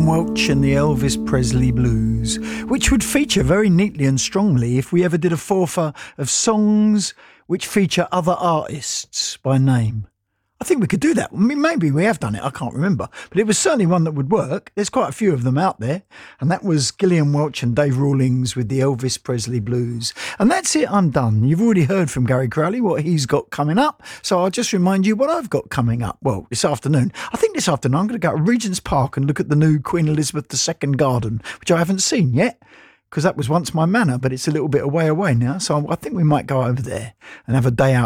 Gillian Welch and the Elvis Presley Blues, which would feature very neatly and strongly if we ever did a forfeit of songs which feature other artists by name. I think we could do that. I mean, maybe we have done it, I can't remember. But it was certainly one that would work. There's quite a few of them out there. And that was Gillian Welch and Dave Rawlings with the Elvis Presley Blues. And that's it, I'm done. You've already heard from Gary Crowley what he's got coming up. So I'll just remind you what I've got coming up. Well, this afternoon. I think this afternoon I'm going to go to Regent's Park and look at the new Queen Elizabeth II garden, which I haven't seen yet, because that was once my manor, but it's a little bit away now. So I think we might go over there and have a day out